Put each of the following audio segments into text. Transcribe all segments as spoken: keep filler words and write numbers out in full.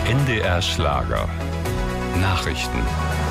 N D R Schlager. Nachrichten.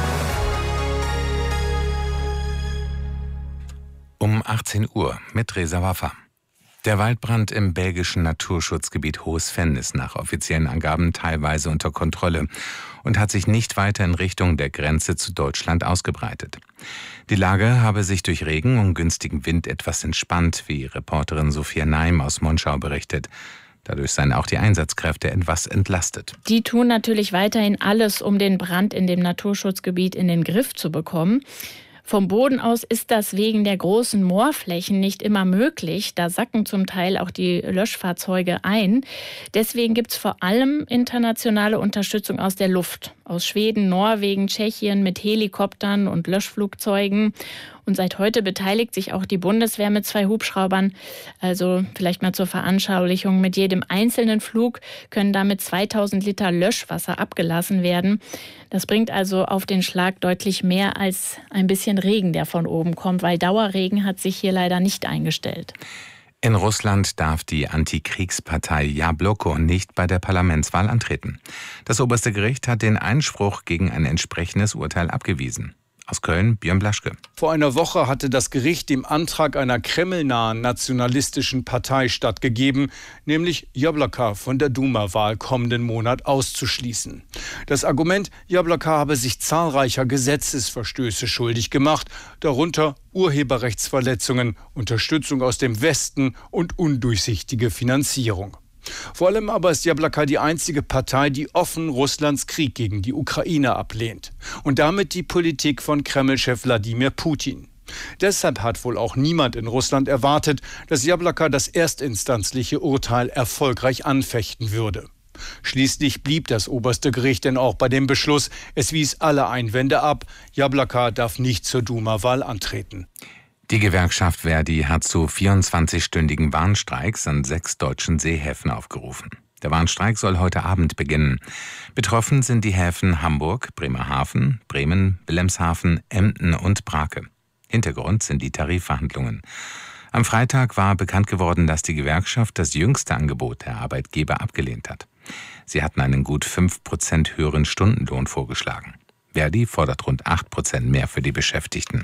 Um achtzehn Uhr mit Reza Waffa. Der Waldbrand im belgischen Naturschutzgebiet Hohes Venn ist nach offiziellen Angaben teilweise unter Kontrolle und hat sich nicht weiter in Richtung der Grenze zu Deutschland ausgebreitet. Die Lage habe sich durch Regen und günstigen Wind etwas entspannt, wie Reporterin Sophia Neim aus Monschau berichtet. Dadurch seien auch die Einsatzkräfte etwas entlastet. Die tun natürlich weiterhin alles, um den Brand in dem Naturschutzgebiet in den Griff zu bekommen. Vom Boden aus ist das wegen der großen Moorflächen nicht immer möglich. Da sacken zum Teil auch die Löschfahrzeuge ein. Deswegen gibt es vor allem internationale Unterstützung aus der Luft. Aus Schweden, Norwegen, Tschechien mit Helikoptern und Löschflugzeugen. Und seit heute beteiligt sich auch die Bundeswehr mit zwei Hubschraubern. Also vielleicht mal zur Veranschaulichung. Mit jedem einzelnen Flug können damit zweitausend Liter Löschwasser abgelassen werden. Das bringt also auf den Schlag deutlich mehr als ein bisschen Regen, der von oben kommt, weil Dauerregen hat sich hier leider nicht eingestellt. In Russland darf die Antikriegspartei Jabloko nicht bei der Parlamentswahl antreten. Das oberste Gericht hat den Einspruch gegen ein entsprechendes Urteil abgewiesen. Aus Köln, Björn Blaschke. Vor einer Woche hatte das Gericht dem Antrag einer kremlnahen nationalistischen Partei stattgegeben, nämlich Jabloko von der Duma-Wahl kommenden Monat auszuschließen. Das Argument, Jabloko habe sich zahlreicher Gesetzesverstöße schuldig gemacht, darunter Urheberrechtsverletzungen, Unterstützung aus dem Westen und undurchsichtige Finanzierung. Vor allem aber ist Jabloko die einzige Partei, die offen Russlands Krieg gegen die Ukraine ablehnt. Und damit die Politik von Kreml-Chef Wladimir Putin. Deshalb hat wohl auch niemand in Russland erwartet, dass Jabloko das erstinstanzliche Urteil erfolgreich anfechten würde. Schließlich blieb das oberste Gericht denn auch bei dem Beschluss. Es wies alle Einwände ab. Jabloko darf nicht zur Duma-Wahl antreten. Die Gewerkschaft Verdi hat zu vierundzwanzigstündigen Warnstreiks an sechs deutschen Seehäfen aufgerufen. Der Warnstreik soll heute Abend beginnen. Betroffen sind die Häfen Hamburg, Bremerhaven, Bremen, Wilhelmshaven, Emden und Brake. Hintergrund sind die Tarifverhandlungen. Am Freitag war bekannt geworden, dass die Gewerkschaft das jüngste Angebot der Arbeitgeber abgelehnt hat. Sie hatten einen gut fünf Prozent höheren Stundenlohn vorgeschlagen. Verdi fordert rund acht Prozent mehr für die Beschäftigten.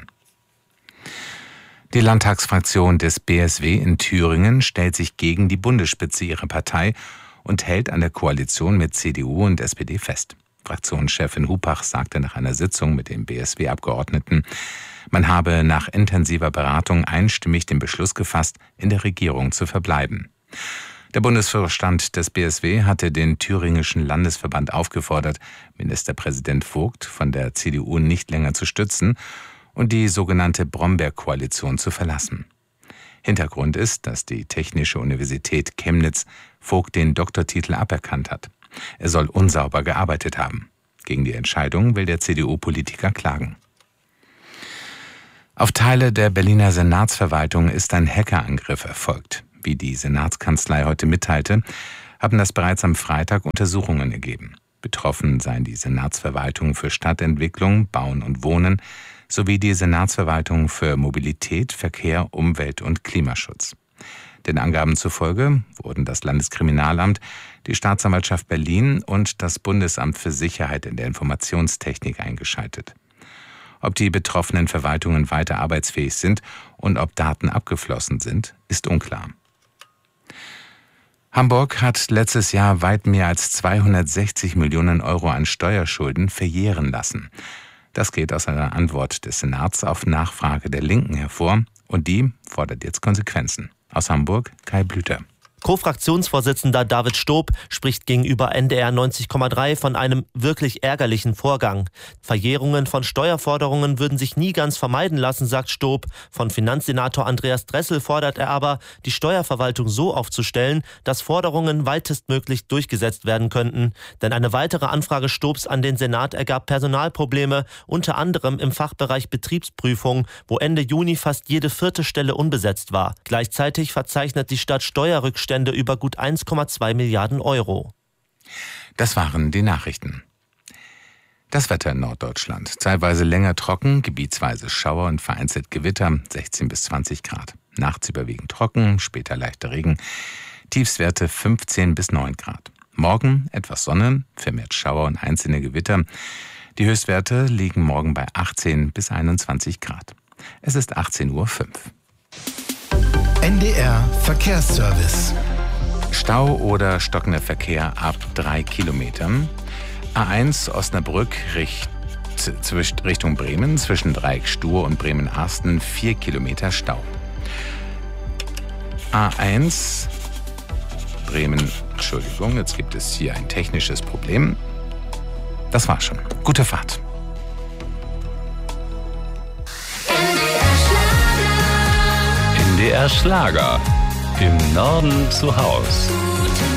Die Landtagsfraktion des B S W in Thüringen stellt sich gegen die Bundesspitze ihrer Partei und hält an der Koalition mit C D U und S P D fest. Fraktionschefin Hupach sagte nach einer Sitzung mit den B S W-Abgeordneten, man habe nach intensiver Beratung einstimmig den Beschluss gefasst, in der Regierung zu verbleiben. Der Bundesvorstand des B S W hatte den thüringischen Landesverband aufgefordert, Ministerpräsident Vogt von der C D U nicht länger zu stützen und die sogenannte Bromberg-Koalition zu verlassen. Hintergrund ist, dass die Technische Universität Chemnitz Vogt den Doktortitel aberkannt hat. Er soll unsauber gearbeitet haben. Gegen die Entscheidung will der C D U-Politiker klagen. Auf Teile der Berliner Senatsverwaltung ist ein Hackerangriff erfolgt. Wie die Senatskanzlei heute mitteilte, haben das bereits am Freitag Untersuchungen ergeben. Betroffen seien die Senatsverwaltung für Stadtentwicklung, Bauen und Wohnen sowie die Senatsverwaltung für Mobilität, Verkehr, Umwelt und Klimaschutz. Den Angaben zufolge wurden das Landeskriminalamt, die Staatsanwaltschaft Berlin und das Bundesamt für Sicherheit in der Informationstechnik eingeschaltet. Ob die betroffenen Verwaltungen weiter arbeitsfähig sind und ob Daten abgeflossen sind, ist unklar. Hamburg hat letztes Jahr weit mehr als zweihundertsechzig Millionen Euro an Steuerschulden verjähren lassen. Das geht aus einer Antwort des Senats auf Nachfrage der Linken hervor und die fordert jetzt Konsequenzen. Aus Hamburg, Kai Blüter. Co-Fraktionsvorsitzender David Stob spricht gegenüber N D R neunzig Komma drei von einem wirklich ärgerlichen Vorgang. Verjährungen von Steuerforderungen würden sich nie ganz vermeiden lassen, sagt Stob. Von Finanzsenator Andreas Dressel fordert er aber, die Steuerverwaltung so aufzustellen, dass Forderungen weitestmöglich durchgesetzt werden könnten. Denn eine weitere Anfrage Stobs an den Senat ergab Personalprobleme, unter anderem im Fachbereich Betriebsprüfung, wo Ende Juni fast jede vierte Stelle unbesetzt war. Gleichzeitig verzeichnet die Stadt Steuerrückstände über gut eins Komma zwei Milliarden Euro. Das waren die Nachrichten. Das Wetter in Norddeutschland. Teilweise länger trocken, gebietsweise Schauer und vereinzelt Gewitter, sechzehn bis zwanzig Grad. Nachts überwiegend trocken, später leichter Regen. Tiefstwerte fünfzehn bis neun Grad. Morgen etwas Sonne, vermehrt Schauer und einzelne Gewitter. Die Höchstwerte liegen morgen bei achtzehn bis einundzwanzig Grad. Es ist achtzehn Uhr fünf. N D R Verkehrsservice. Stau oder stockender Verkehr ab drei Kilometern. A eins Osnabrück Richt, zwischen, Richtung Bremen zwischen Dreieck Stur und Bremen-Arsten vier Kilometer Stau. A eins Bremen, Entschuldigung, jetzt gibt es hier ein technisches Problem. Das war schon. Gute Fahrt. N D R Schlager. Im Norden zu Haus.